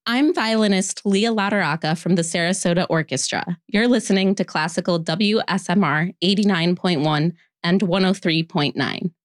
I'm violinist Leah Lauderaca from the Sarasota Orchestra. You're listening to Classical WSMR 89.1 and 103.9.